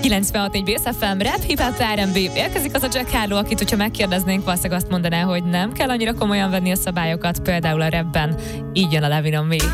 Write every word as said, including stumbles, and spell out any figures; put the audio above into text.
kilencvenhat négy Bész ef em, rap, hip-hop, er end bé. Érkezik az a Jack Harlow, akit, hogyha megkérdeznénk, valószínűleg azt mondaná, hogy nem kell annyira komolyan venni a szabályokat, például a rapben. Így jön a Lovin' on Me.